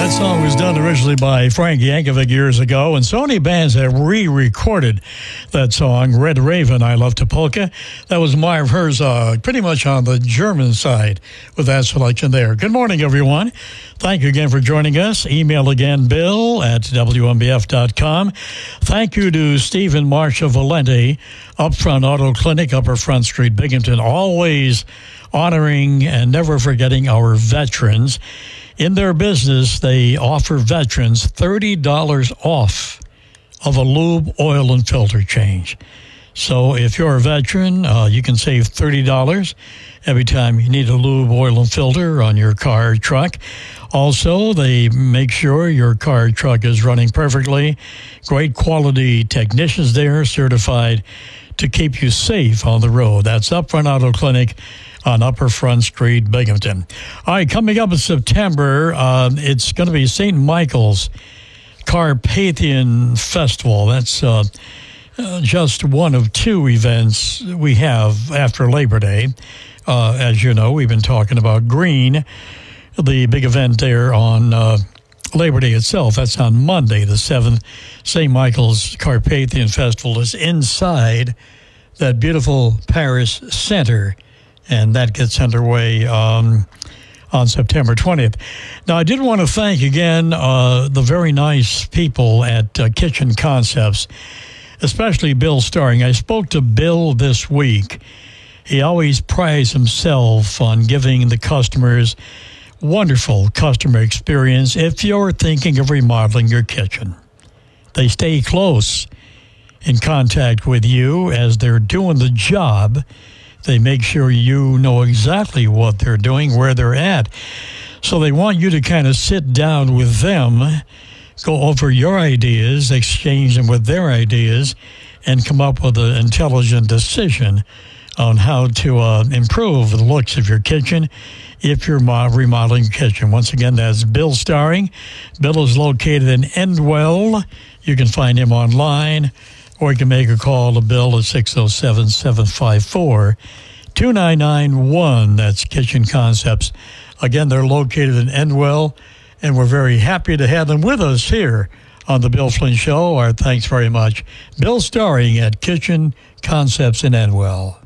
That song was done originally by Frank Yankovic years ago, and Sony bands have re-recorded that song, Red Raven, I Love to Polka. That was Marv Herzog, pretty much on the German side with that selection there. Good morning, everyone. Thank you again for joining us. Email again, bill@WMBF.com. Thank you to Stephen Marcia Valente, Upfront Auto Clinic, Upper Front Street, Binghamton, always honoring and never forgetting our veterans. In their business, they offer veterans $30 off of a lube, oil, and filter change. So if you're a veteran, you can save $30 every time you need a lube, oil, and filter on your car or truck. Also, they make sure your car or truck is running perfectly. Great quality technicians there, certified to keep you safe on the road. That's Upfront Auto Clinic on Upper Front Street, Binghamton. All right, coming up in September, it's going to be St. Michael's Carpathian Festival. That's just one of two events we have after Labor Day. As you know, we've been talking about Green, the big event there on Labor Day itself. That's on Monday, the 7th. St. Michael's Carpathian Festival is inside that beautiful Paris Center, and that gets underway on September 20th. Now, I did want to thank again the very nice people at Kitchen Concepts, especially Bill Starring. I spoke to Bill this week. He always prides himself on giving the customers wonderful customer experience if you're thinking of remodeling your kitchen. They stay close in contact with you as they're doing the job. They make sure you know exactly what they're doing, where they're at. So they want you to kind of sit down with them, go over your ideas, exchange them with their ideas, and come up with an intelligent decision on how to improve the looks of your kitchen if you're remodeling your kitchen. Once again, that's Bill Starring. Bill is located in Endwell. You can find him online, or you can make a call to Bill at 607-754-2991. That's Kitchen Concepts. Again, they're located in Endwell, and we're very happy to have them with us here on the Bill Flynn Show. Our thanks very much. Bill Starring at Kitchen Concepts in Endwell.